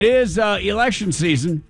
It is election season.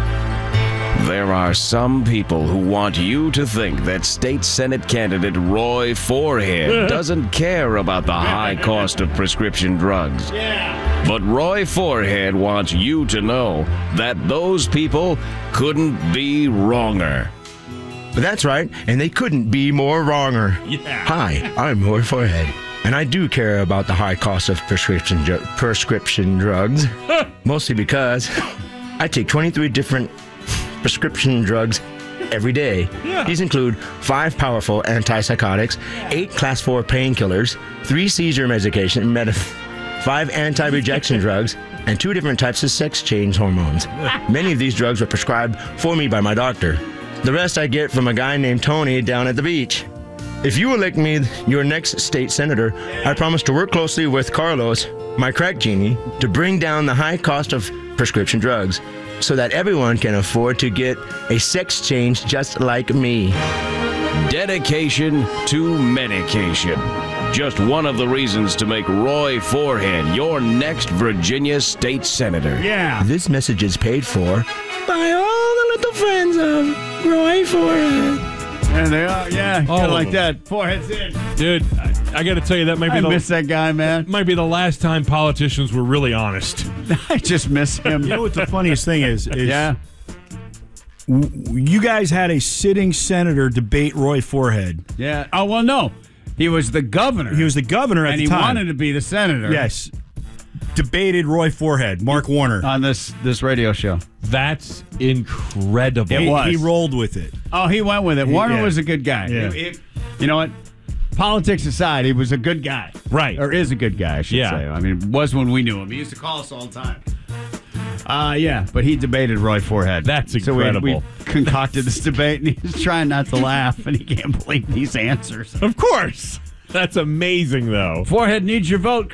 There are some people who want you to think that state Senate candidate Roy Forehead doesn't care about the high cost of prescription drugs. Yeah. But Roy Forehead wants you to know that those people couldn't be wronger. But that's right, and they couldn't be more wronger. Yeah. Hi, I'm Roy Forehead, and I do care about the high cost of prescription drugs, mostly because I take 23 different prescription drugs every day. Yeah. These include 5 powerful antipsychotics, 8 class 4 painkillers, 3 seizure medication, 5 anti-rejection drugs, and 2 different types of sex change hormones. Many of these drugs were prescribed for me by my doctor. The rest I get from a guy named Tony down at the beach. If you elect me your next state senator, I promise to work closely with Carlos, my crack genie, to bring down the high cost of prescription drugs so that everyone can afford to get a sex change just like me. Dedication to medication. Just one of the reasons to make Roy Forehead your next Virginia state senator. Yeah. This message is paid for by all the little friends of Roy Forehead. And they are, yeah. All Kind of of like them. that. Forehead's in. Dude, I got to tell you, that might I be miss that guy, man. might be the last time politicians were really honest. I just miss him. You know what the funniest thing is Yeah. you guys had a sitting senator debate Roy Forehead. Yeah. Oh, well, no. He was the governor. He was the governor at and the he time. wanted to be the senator. Yes. Debated Roy Forehead, Mark Warner. On this radio show. That's incredible. He rolled with it. Oh, he went with it. Warner yeah. was a good guy. Yeah. You know what? Politics aside, he was a good guy. Right. Or is a good guy, I should Yeah. say. I mean, was when we knew him. He used to call us all the time. Yeah, but he debated Roy Forehead. That's So incredible. we concocted this debate, and he's trying not to laugh, and he can't believe these answers. Of course. That's amazing, though. Forehead needs your vote.